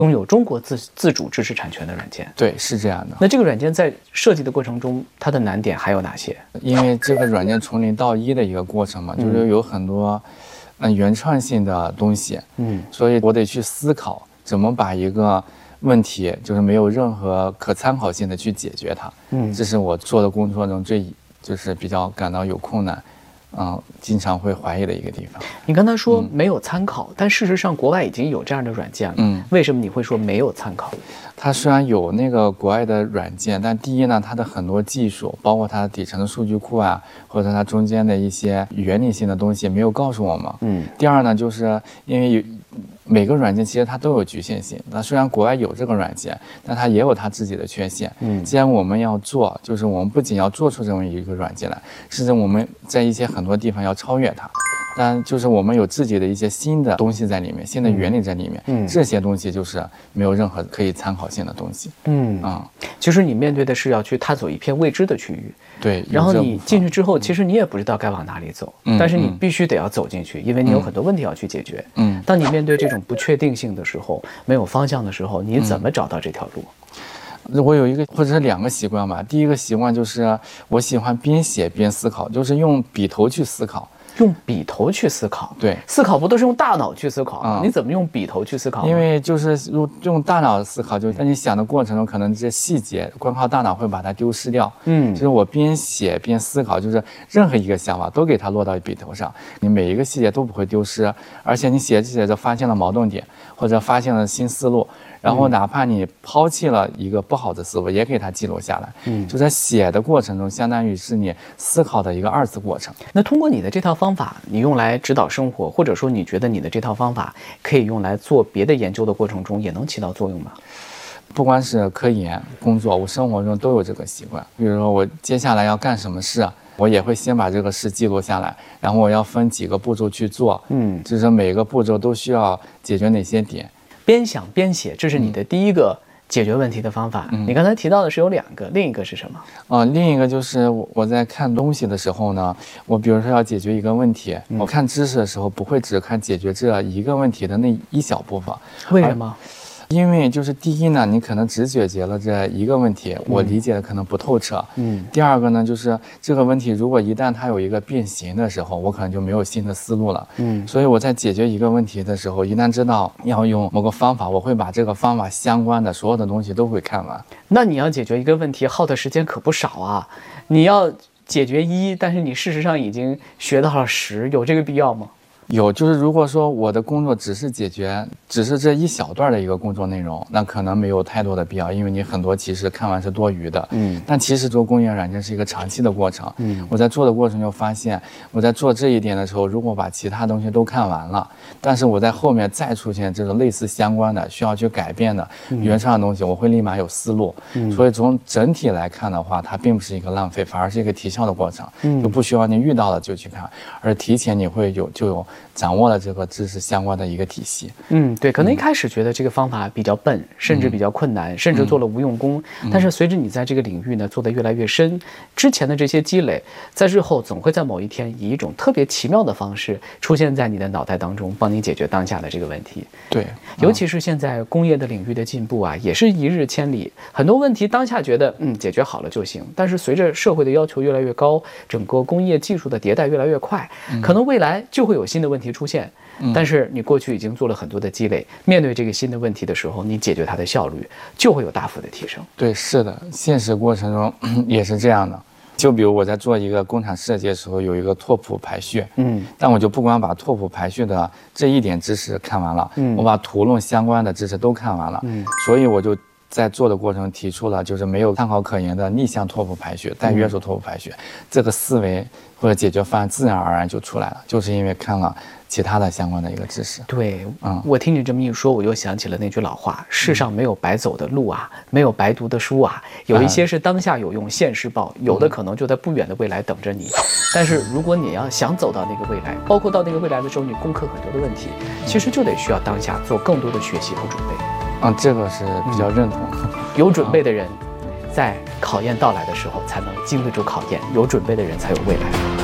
拥有中国自主知识产权的软件。 对，是这样的。 那这个软件在设计的过程中，它的难点还有哪些？ 因为这个软件从零到一的一个过程嘛，就是有很多原创性的东西，所以我得去思考怎么把一个问题就是没有任何可参考性的去解决它。这是我做的工作中就是比较感到有困难，经常会怀疑的一个地方。 你刚才说没有参考，但事实上国外已经有这样的软件了。为什么你会说没有参考？ 它虽然有那个国外的软件，但第一呢，它的很多技术，包括它底层的数据库啊，或者它中间的一些原理性的东西没有告诉我们。第二呢，就是因为每个软件其实它都有局限性。那虽然国外有这个软件，但它也有它自己的缺陷。既然我们要做，就是我们不仅要做出这么一个软件来，甚至我们在一些很多地方要超越它。但就是我们有自己的一些新的东西在里面，新的原理在里面，这些东西就是没有任何可以参考性的东西。 其实你面对的是要去探索一片未知的区域。 对， 然后你进去之后，其实你也不知道该往哪里走，但是你必须得要走进去，因为你有很多问题要去解决。当你面对这种不确定性的时候，没有方向的时候，你怎么找到这条路？ 我有一个或者是两个习惯吧。第一个习惯就是我喜欢边写边思考，就是用笔头去思考。 用笔头去思考， 对， 思考不都是用大脑去思考？你怎么用笔头去思考？ 因为就是用大脑思考，就在你想的过程中，可能这些细节光靠大脑会把它丢失掉。就是我边写边思考，就是任何一个想法都给它落到笔头上，你每一个细节都不会丢失，而且你写着写着发现了矛盾点，或者发现了新思路。然后哪怕你抛弃了一个不好的思路，也给它记录下来。就在写的过程中，相当于是你思考的一个二次过程。 那通过你的这套方法，你用来指导生活，或者说你觉得你的这套方法可以用来做别的研究的过程中，也能起到作用吗？ 不光是科研工作，我生活中都有这个习惯。比如说我接下来要干什么事，我也会先把这个事记录下来，然后我要分几个步骤去做。就是每个步骤都需要解决哪些点。 边想边写，这是你的第一个解决问题的方法。你刚才提到的是有两个，另一个是什么？ 另一个就是我在看东西的时候呢，我比如说要解决一个问题，我看知识的时候不会只看解决这一个问题的那一小部分。 为什么？ 因为就是第一呢，你可能只解决了这一个问题，我理解的可能不透彻。第二个呢，就是这个问题如果一旦它有一个变形的时候，我可能就没有新的思路了。所以我在解决一个问题的时候，一旦知道要用某个方法，我会把这个方法相关的所有的东西都会看完。 那你要解决一个问题，耗的时间可不少啊！你要解决1，但是你事实上已经学到了10，有这个必要吗？ 有，就是如果说我的工作只是这一小段的一个工作内容，那可能没有太多的必要，因为你很多其实看完是多余的。但其实做工业软件是一个长期的过程。我在做的过程就发现，我在做这一点的时候，如果把其他东西都看完了，但是我在后面再出现这种类似相关的需要去改变的原创的东西，我会立马有思路。所以从整体来看的话，它并不是一个浪费，反而是一个提效的过程。就不需要你遇到了就去看，而提前你会就有掌握了这个知识相关的一个体系。 对，可能一开始觉得这个方法比较笨，甚至比较困难，甚至做了无用功。但是随着你在这个领域呢做得越来越深，之前的这些积累，在日后总会在某一天以一种特别奇妙的方式出现在你的脑袋当中，帮你解决当下的这个问题。 对， 尤其是现在工业的领域的进步啊，也是一日千里。很多问题当下觉得解决好了就行，但是随着社会的要求越来越高，整个工业技术的迭代越来越快，可能未来就会有新的问题出现。但是你过去已经做了很多的积累，面对这个新的问题的时候，你解决它的效率就会有大幅的提升。 对，是的，现实过程中也是这样的。就比如我在做一个工厂设计的时候，有一个拓扑排序，但我就不光把拓扑排序的这一点知识看完了，我把图论相关的知识都看完了，所以我就在做的过程中提出了就是没有参考可言的逆向拓扑排序、带约束拓扑排序，这个思维或者解决方案自然而然就出来了，就是因为看了其他的相关的一个知识。 对，我听你这么一说，我又想起了那句老话：世上没有白走的路啊，没有白读的书啊，有一些是当下有用，现世报，有的可能就在不远的未来等着你。但是如果你要想走到那个未来，包括到那个未来的时候，你攻克很多的问题，其实就得需要当下做更多的学习和准备。 这个是比较认同的。 有准备的人，在考验到来的时候才能经得住考验，有准备的人才有未来。